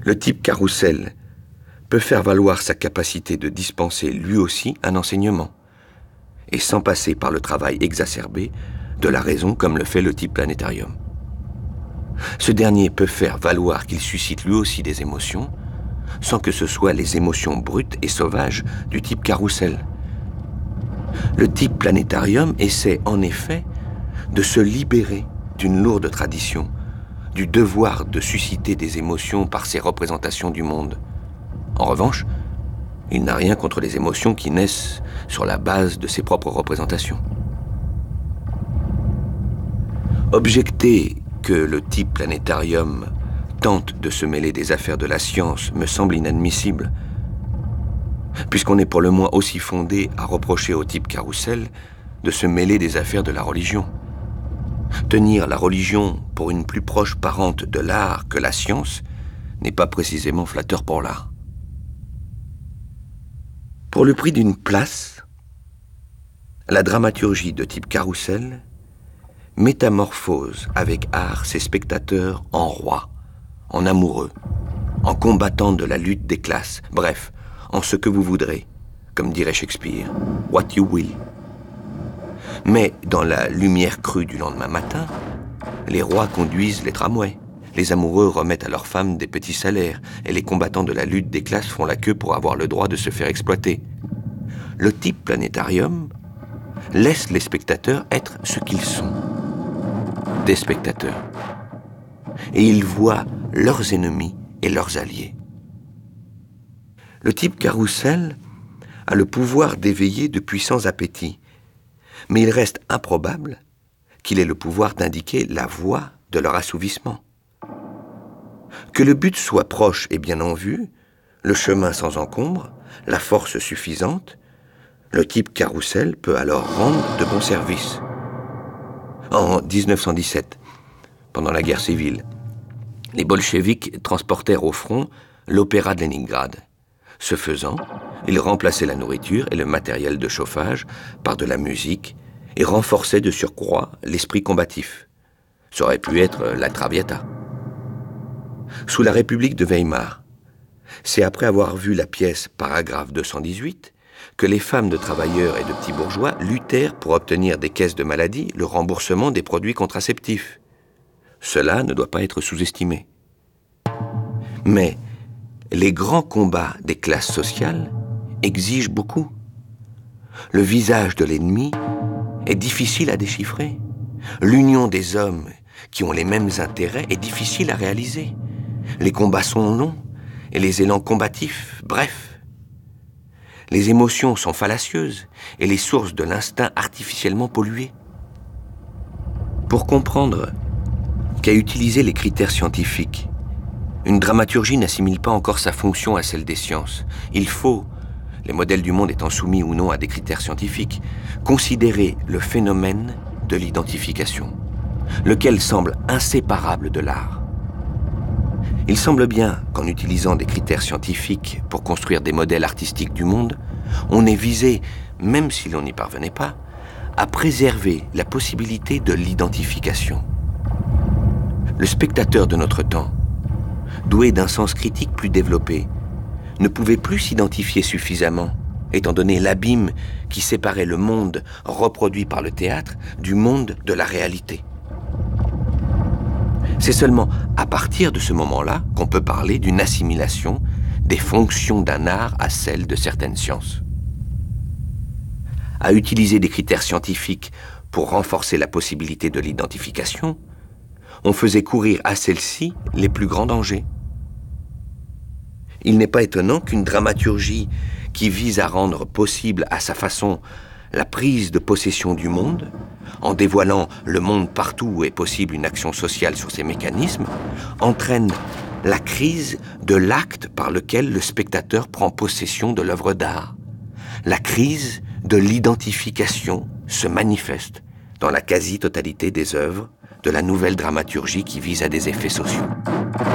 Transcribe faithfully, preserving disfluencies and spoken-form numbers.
Le type carrousel peut faire valoir sa capacité de dispenser lui aussi un enseignement, et sans passer par le travail exacerbé de la raison comme le fait le type planétarium. Ce dernier peut faire valoir qu'il suscite lui aussi des émotions, sans que ce soit les émotions brutes et sauvages du type carrousel. Le type planétarium essaie en effet de se libérer d'une lourde tradition, du devoir de susciter des émotions par ses représentations du monde. En revanche, il n'a rien contre les émotions qui naissent sur la base de ses propres représentations. Objecter que le type planétarium tente de se mêler des affaires de la science me semble inadmissible, puisqu'on est pour le moins aussi fondé à reprocher au type carrousel de se mêler des affaires de la religion. Tenir la religion pour une plus proche parente de l'art que la science n'est pas précisément flatteur pour l'art. Pour le prix d'une place, la dramaturgie de type carrousel métamorphose avec art ses spectateurs en rois, en amoureux, en combattants de la lutte des classes, bref, en ce que vous voudrez, comme dirait Shakespeare, what you will. Mais dans la lumière crue du lendemain matin, les rois conduisent les tramways, les amoureux remettent à leurs femmes des petits salaires, et les combattants de la lutte des classes font la queue pour avoir le droit de se faire exploiter. Le type planétarium laisse les spectateurs être ce qu'ils sont, des spectateurs. Et ils voient leurs ennemis et leurs alliés. Le type carrousel a le pouvoir d'éveiller de puissants appétits, mais il reste improbable qu'il ait le pouvoir d'indiquer la voie de leur assouvissement. Que le but soit proche et bien en vue, le chemin sans encombre, la force suffisante, le type carrousel peut alors rendre de bons services. En dix-neuf cent dix-sept, pendant la guerre civile, les bolcheviks transportèrent au front l'opéra de Leningrad. Ce faisant, ils remplaçaient la nourriture et le matériel de chauffage par de la musique et renforçaient de surcroît l'esprit combatif. Ça aurait pu être la Traviata. Sous la République de Weimar, c'est après avoir vu la pièce Paragraphe deux cent dix-huit que les femmes de travailleurs et de petits bourgeois luttèrent pour obtenir des caisses de maladie le remboursement des produits contraceptifs. Cela ne doit pas être sous-estimé. Mais les grands combats des classes sociales exigent beaucoup. Le visage de l'ennemi est difficile à déchiffrer. L'union des hommes qui ont les mêmes intérêts est difficile à réaliser. Les combats sont longs et les élans combatifs, brefs. Les émotions sont fallacieuses et les sources de l'instinct artificiellement polluées. Pour comprendre qu'à utiliser les critères scientifiques, une dramaturgie n'assimile pas encore sa fonction à celle des sciences. Il faut, les modèles du monde étant soumis ou non à des critères scientifiques, considérer le phénomène de l'identification, lequel semble inséparable de l'art. Il semble bien qu'en utilisant des critères scientifiques pour construire des modèles artistiques du monde, on est visé, même si l'on n'y parvenait pas, à préserver la possibilité de l'identification. Le spectateur de notre temps, doué d'un sens critique plus développé, ne pouvait plus s'identifier suffisamment, étant donné l'abîme qui séparait le monde reproduit par le théâtre du monde de la réalité. C'est seulement à partir de ce moment-là qu'on peut parler d'une assimilation des fonctions d'un art à celles de certaines sciences. À utiliser des critères scientifiques pour renforcer la possibilité de l'identification, on faisait courir à celle-ci les plus grands dangers. Il n'est pas étonnant qu'une dramaturgie qui vise à rendre possible à sa façon la prise de possession du monde, en dévoilant le monde partout où est possible une action sociale sur ses mécanismes, entraîne la crise de l'acte par lequel le spectateur prend possession de l'œuvre d'art. La crise de l'identification se manifeste dans la quasi-totalité des œuvres de la nouvelle dramaturgie qui vise à des effets sociaux.